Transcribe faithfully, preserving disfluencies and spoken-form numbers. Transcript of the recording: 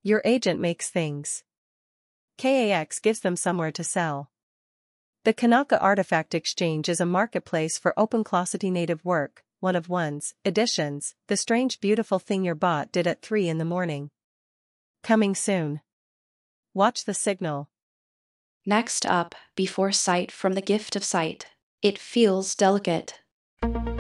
Your agent makes things. K A X gives them somewhere to sell. The Kanaka Artifact Exchange is a marketplace for open-closety native work, one of one's editions, the strange beautiful thing your bot did at three in the morning. Coming soon. Watch the signal. Next up, Before Sight from the Gift of Sight. It feels delicate.